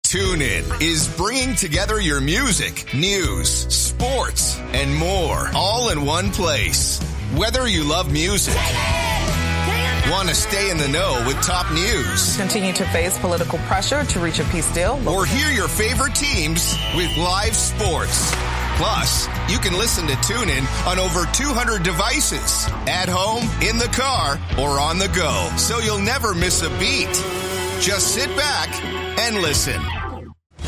TuneIn is bringing together your music, news, sports, and more, all in one place. Whether you love music, want to stay in the know with top news, continue to face political pressure to reach a peace deal, or hear your favorite teams with live sports. Plus, you can listen to TuneIn on over 200 devices, at home, in the car, or on the go, so you'll never miss a beat. Just sit back and listen.